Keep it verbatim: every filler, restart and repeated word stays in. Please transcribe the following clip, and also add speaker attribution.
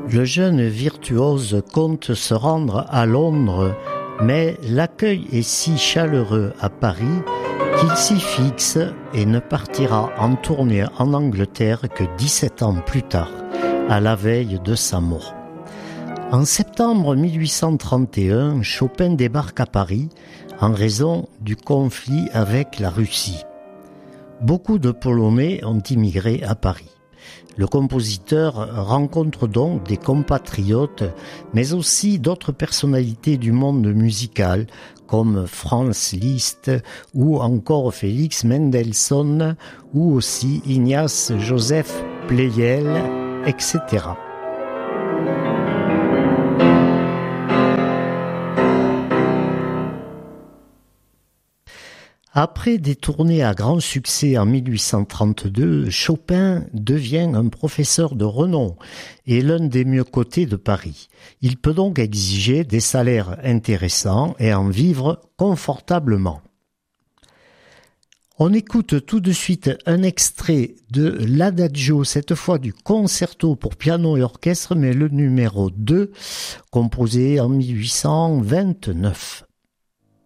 Speaker 1: Le jeune virtuose compte se rendre à Londres, mais l'accueil est si chaleureux à Paris qu'il s'y fixe et ne partira en tournée en Angleterre que dix-sept ans plus tard, à la veille de sa mort. En septembre mille huit cent trente et un, Chopin débarque à Paris en raison du conflit avec la Russie. Beaucoup de Polonais ont immigré à Paris. Le compositeur rencontre donc des compatriotes, mais aussi d'autres personnalités du monde musical, comme Franz Liszt ou encore Félix Mendelssohn, ou aussi Ignaz Joseph Pleyel, et cetera. Après des tournées à grand succès en mille huit cent trente-deux, Chopin devient un professeur de renom et l'un des mieux cotés de Paris. Il peut donc exiger des salaires intéressants et en vivre confortablement. On écoute tout de suite un extrait de l'Adagio, cette fois du concerto pour piano et orchestre, mais le numéro deux, composé en mille huit cent vingt-neuf.